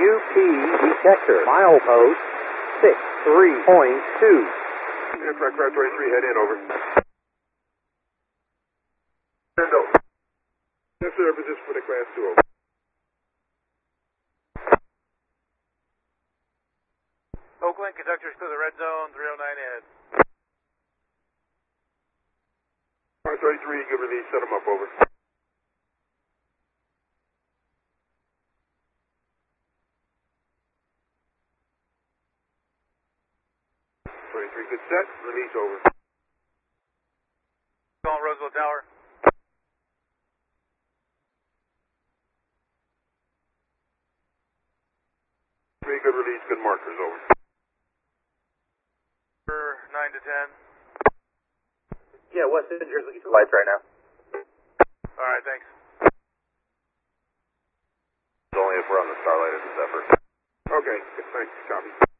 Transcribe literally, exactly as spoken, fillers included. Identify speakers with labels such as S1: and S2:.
S1: U P detector. Milepost six three point two.
S2: Aircraft craft twenty-three, head in, over. Send over. Yes, sir, position for the class two, over.
S3: Oakland, conductors to the red zone, three oh nine ahead.
S2: Craft thirty-three, good release, set them up, over. twenty-three, good set, release, over.
S3: Calling Roseville Tower.
S2: Three, good release, good markers, over.
S3: nine to ten.
S4: Yeah, West Inger's looking for lights right now.
S3: Alright, thanks.
S2: It's only if we're on the Starlight as this effort. Okay, thanks, copy.